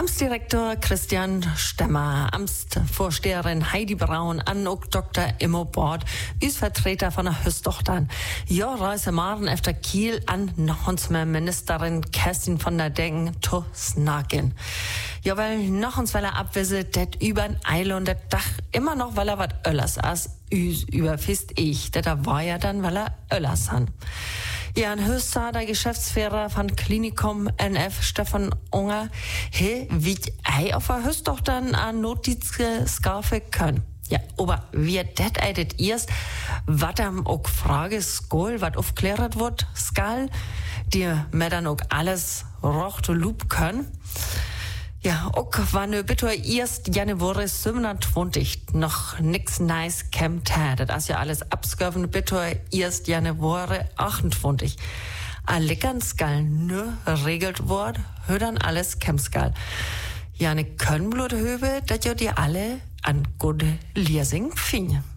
Amtsdirektor Christian Stemmer, Amtsvorsteherin Heidi Braun, an auch Dr. Immo Bord, Vertreter von der Hüstochtern. Ja, reise Maren efter Kiel an noch uns mehr Ministerin Kerstin von der Degen zu snacken. Ja, weil noch uns, weil abwisse, det übern Eile und det Dach immer noch, weil wat Öllers as überfist ich. Det war ja dann, weil Öllers han. Ja, ein höchster der Geschäftsführer von Klinikum NF, Stefan Unger, wie ei auf der Höchstochtern an Notizke Skarfe können. Ja, aber wie det eidet erst, wat am auch Frage skol, wat aufklärt wird, skal, die mir dann auch alles rocht und loop können. Ja, auch wann bitte erst Januar 27 noch nix nice kämmt hat. Das ist ja alles absköven, bitte erst Januar 28. Alle ganz skal nö regelt wort, hör dann alles kämmskal. Ja, ne Kölnbluthöbe, dat ja die alle an gute Leasing fing.